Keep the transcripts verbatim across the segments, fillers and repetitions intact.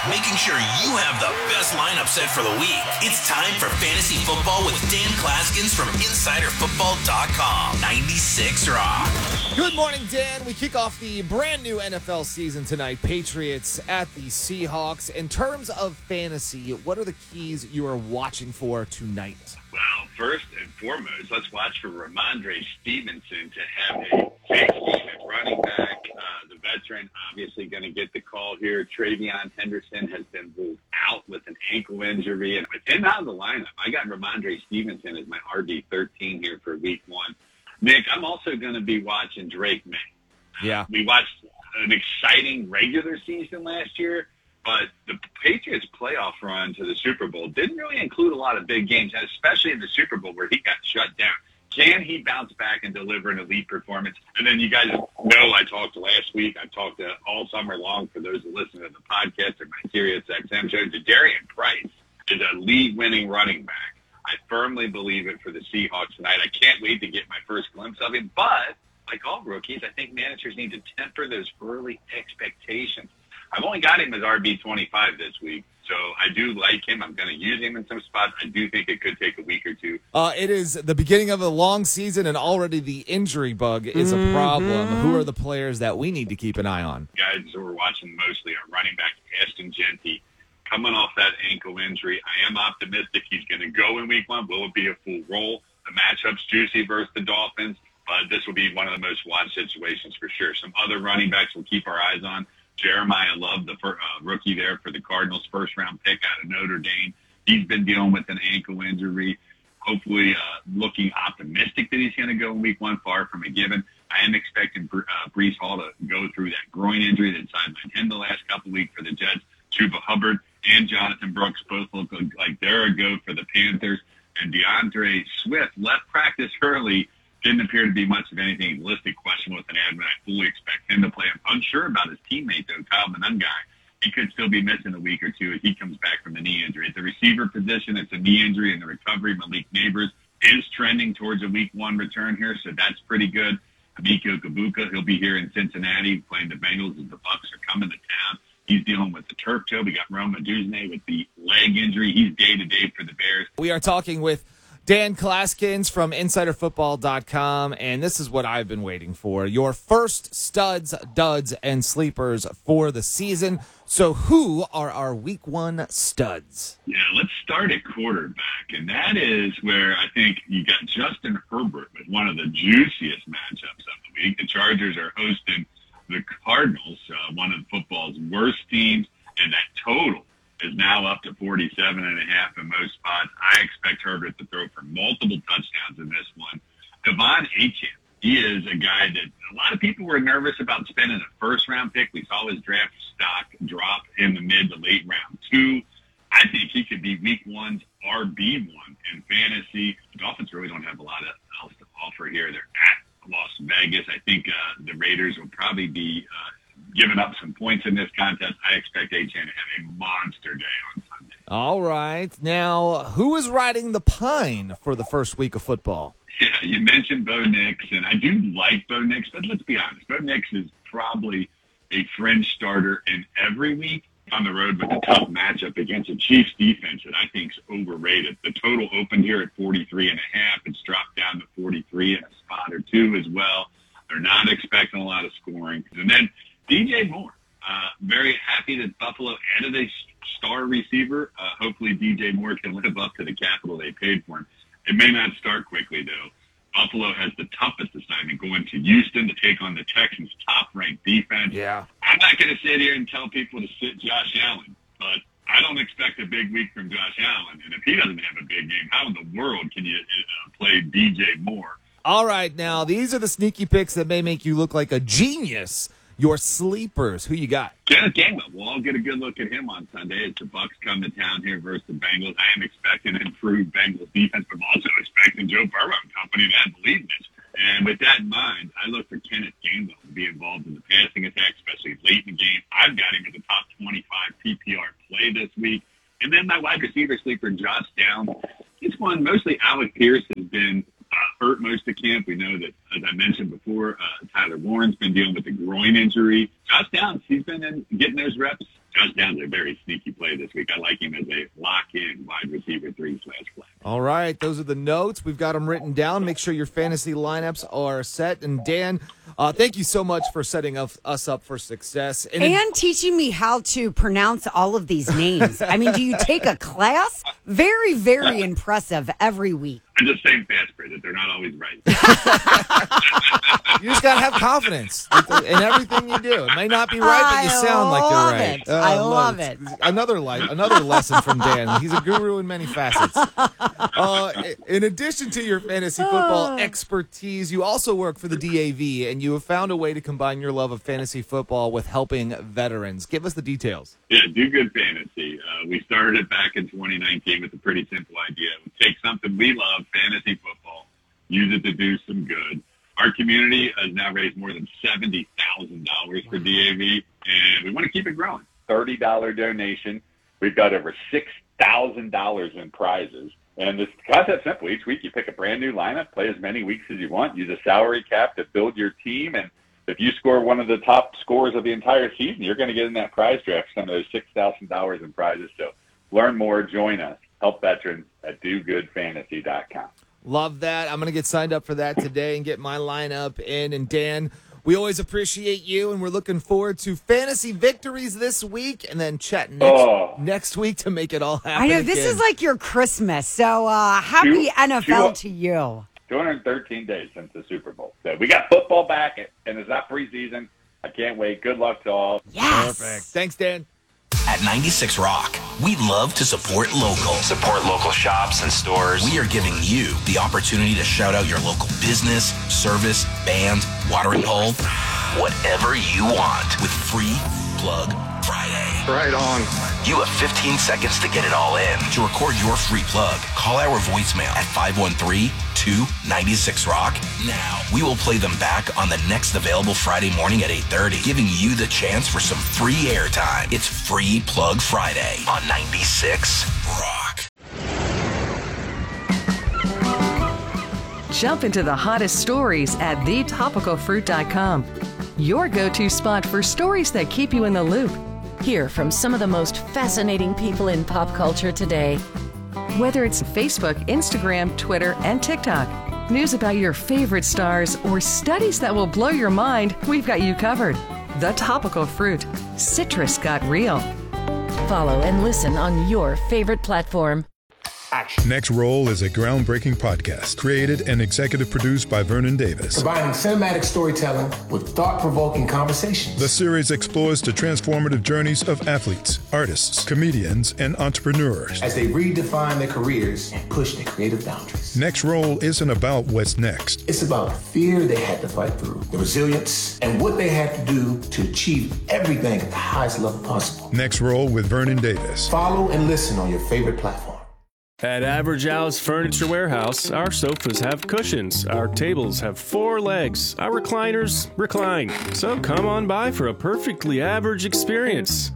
making sure you have the best lineup set for the week. It's time for Fantasy Football with Dan Klaskins from Insider Football dot com. ninety-six Rock. Good morning, Dan. We kick off the brand new N F L season tonight. Patriots at the Seahawks. In terms of fantasy, what are the keys you are watching for tonight? Well, first and foremost, let's watch for Ramondre Stevenson to have a big game at running back. Uh, the veteran obviously going to get the call here. Travion Henderson has been ruled out with an ankle injury. And with him out of the lineup, I got Ramondre Stevenson as my R B thirteen here for week one. Nick, I'm also going to be watching Drake May. Yeah. We watched an exciting regular season last year, but the Patriots' playoff run to the Super Bowl didn't really include a lot of big games, and especially in the Super Bowl where he got shut down. Can he bounce back and deliver an elite performance? And then you guys know I talked last week. I talked to all summer long for those who listen to the podcast or my Sirius X M show. Jadarian Price is a league-winning running back. I firmly believe it for the Seahawks tonight. I can't wait to get my first glimpse of him. But, like all rookies, I think managers need to temper those early expectations. I've only got him as R B twenty-five this week, so I do like him. I'm going to use him in some spots. I do think it could take a week or two. Uh, it is the beginning of a long season, and already the injury bug is a problem. Mm-hmm. Who are the players that we need to keep an eye on? Guys who we're watching mostly are running back Ashton Genty. Coming off that ankle injury, I am optimistic he's going to go in week one. Will it be a full roll? The matchup's juicy versus the Dolphins, but this will be one of the most watched situations for sure. Some other running backs we'll keep our eyes on. Jeremiah Love, the uh, rookie there for the Cardinals, first-round pick out of Notre Dame. He's been dealing with an ankle injury. Hopefully uh, looking optimistic that he's going to go in week one, far from a given. I am expecting uh, Breece Hall to go through that groin injury that sidelined him the last couple weeks for the Jets. Chuba Hubbard and Jonathan Brooks both look like they're a go for the Panthers. And DeAndre Swift left practice early. Didn't appear to be much of anything listed questionable with an admin. I fully expect him to play. I'm unsure about his teammate, though, Kyle Manungai. He could still be missing a week or two as he comes back from the knee injury. At the receiver position, it's a knee injury in the recovery. Malik Neighbors is trending towards a week one return here, so that's pretty good. Emeka Kabuka, he'll be here in Cincinnati playing the Bengals as the Bucs are coming to town. He's dealing with the turf toe. We got Roma Duzne with the leg injury. He's day-to-day for the Bears. We are talking with Dan Klaskins from Insider Football dot com, and this is what I've been waiting for. Your first studs, duds, and sleepers for the season. So who are our week one studs? Yeah, let's start at quarterback, and that is where I think you got Justin Herbert with one of the juiciest matchups of the week. The Chargers are hosting the Cardinals, uh, one of football's worst teams, and that total is now up to forty-seven and a half in most spots. I expect Herbert to throw for multiple touchdowns in this one. Devon Achane, he is a guy that a lot of people were nervous about spending a first-round pick. We saw his draft stock drop in the mid to late round two. I think he could be week one's R B one in fantasy. The Dolphins really don't have a lot of else to offer here. They're at Las Vegas. I think uh, the Raiders will probably be uh, giving up some points in this contest. I expect Achane to have a monster day on Sunday. All right. Now, who is riding the pine for the first week of football? Yeah, you mentioned Bo Nix, and I do like Bo Nix, but let's be honest. Bo Nix is probably a fringe starter in every week on the road with a tough matchup against a Chiefs defense that I think is overrated. The total opened here at forty-three and a half. It's dropped down to forty-three and a spot or two as well. They're not expecting a lot of scoring. And then D J Moore, uh, very happy that Buffalo added a star receiver. Uh, hopefully D J Moore can live up to the capital they paid for him. It may not start quickly, though. Buffalo has the toughest assignment going to Houston to take on the Texans' top-ranked defense. Yeah. I'm not going to sit here and tell people to sit Josh Allen, but I don't expect a big week from Josh Allen. And if he doesn't have a big game, how in the world can you uh, play D J Moore? All right, now, these are the sneaky picks that may make you look like a genius. Your sleepers, who you got? Kenneth Gainwell. We'll all get a good look at him on Sunday as the Bucs come to town here versus the Bengals. I am expecting an improved Bengals defense, but I'm also expecting Joe Burrow and company to believe this. And with that in mind, I look for Kenneth Gainwell to be involved in the passing attack, especially late in the game. I've got him as a top twenty-five P P R play this week. And then my wide receiver sleeper, Josh Downs. It's one mostly Alec Pierce has been Uh, hurt most of camp. We know that, as I mentioned before, uh, Tyler Warren's been dealing with a groin injury. Josh Downs, he's been in, getting those reps Josh Downs a very sneaky play this week. I like him as a lock-in wide receiver three slash flex. All right, those are the notes. We've got them written down. Make sure your fantasy lineups are set. And Dan, uh, thank you so much for setting up, us up for success. And, and teaching me how to pronounce all of these names. I mean, do you take a class? Very, very impressive every week. I'm just saying fast, that they're not always right. You just got to have confidence in everything you do. It may not be right, but you I sound like love you're right. it. I love it. Another light, another lesson from Dan. He's a guru in many facets. Uh, in addition to your fantasy football expertise, you also work for the D A V, and you have found a way to combine your love of fantasy football with helping veterans. Give us the details. Yeah, Do Good Fantasy. Uh, we started it back in twenty nineteen with a pretty simple idea. We take something we love, fantasy football, use it to do some good. Our community has now raised more than seventy thousand dollars for D A V, and we want to keep it growing. thirty dollars donation. We've got over six thousand dollars in prizes. And this concept's simple. Each week you pick a brand new lineup, play as many weeks as you want, use a salary cap to build your team, and if you score one of the top scores of the entire season, you're going to get in that prize draft some of those six thousand dollars in prizes. So learn more, join us, help veterans at do good fantasy dot com. Love that. I'm going to get signed up for that today and get my lineup in. And Dan, we always appreciate you, and we're looking forward to fantasy victories this week, and then Chet next, oh. next week to make it all happen. I know, this again. is like your Christmas, so uh, happy Two, N F L two, to you. two hundred thirteen days since the Super Bowl. So we got football back, and it's not preseason. I can't wait. Good luck to all. Yes. Perfect. Thanks, Dan. At ninety-six Rock, we love to support local. Support local shops and stores. We are giving you the opportunity to shout out your local business, service, band, watering hole, whatever you want with Free Plug Friday. Right on. You have fifteen seconds to get it all in. To record your free plug, call our voicemail at five one three, two nine six, rock now. We will play them back on the next available Friday morning at eight thirty, giving you the chance for some free airtime. It's Free Plug Friday on ninety-six Rock. Jump into the hottest stories at the topical fruit dot com. Your go-to spot for stories that keep you in the loop. Hear from some of the most fascinating people in pop culture today. Whether it's Facebook, Instagram, Twitter, and TikTok, news about your favorite stars, or studies that will blow your mind, we've got you covered. The Topical Fruit. Citrus got real. Follow and listen on your favorite platform. Next Roll is a groundbreaking podcast created and executive produced by Vernon Davis. Combining cinematic storytelling with thought-provoking conversations. The series explores the transformative journeys of athletes, artists, comedians, and entrepreneurs as they redefine their careers and push their creative boundaries. Next Roll isn't about what's next. It's about the fear they had to fight through, the resilience, and what they had to do to achieve everything at the highest level possible. Next Roll with Vernon Davis. Follow and listen on your favorite platform. At Average Al's Furniture Warehouse, our sofas have cushions, our tables have four legs, our recliners recline. So come on by for a perfectly average experience.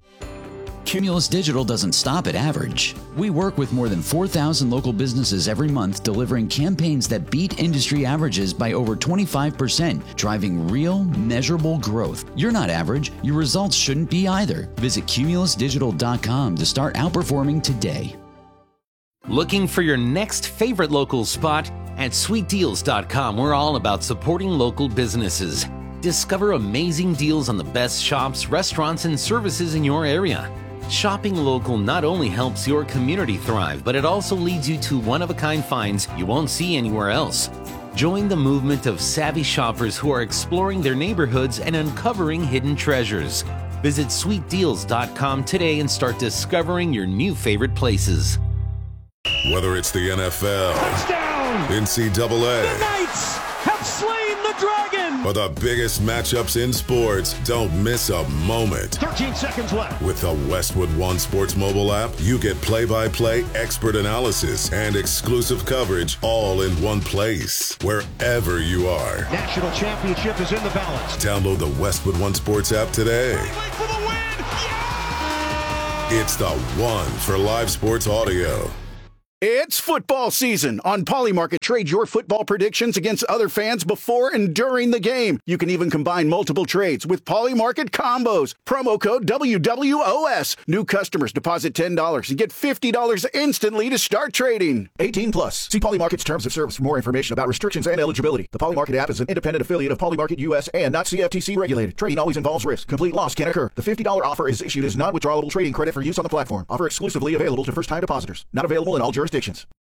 Cumulus Digital doesn't stop at average. We work with more than four thousand local businesses every month, delivering campaigns that beat industry averages by over twenty-five percent, driving real, measurable growth. You're not average. Your results shouldn't be either. Visit cumulus digital dot com to start outperforming today. Looking for your next favorite local spot? At sweet deals dot com, we're all about supporting local businesses. Discover amazing deals on the best shops, restaurants, and services in your area. Shopping local not only helps your community thrive, but it also leads you to one-of-a-kind finds you won't see anywhere else. Join the movement of savvy shoppers who are exploring their neighborhoods and uncovering hidden treasures. Visit sweet deals dot com today and start discovering your new favorite places. Whether it's the N F L, touchdown, N C double A, the Knights have slain the dragon, or the biggest matchups in sports, don't miss a moment. thirteen seconds left. With the Westwood One Sports mobile app, you get play-by-play, expert analysis, and exclusive coverage all in one place, wherever you are. National championship is in the balance. Download the Westwood One Sports app today. For the win. Yeah! It's the one for live sports audio. It's football season. On Polymarket, trade your football predictions against other fans before and during the game. You can even combine multiple trades with Polymarket combos. Promo code W W O S. New customers deposit ten dollars and get fifty dollars instantly to start trading. eighteen plus. See Polymarket's terms of service for more information about restrictions and eligibility. The Polymarket app is an independent affiliate of Polymarket U S and not C F T C regulated. Trading always involves risk. Complete loss can occur. The fifty dollars offer is issued as non-withdrawable trading credit for use on the platform. Offer exclusively available to first-time depositors. Not available in all jurisdictions.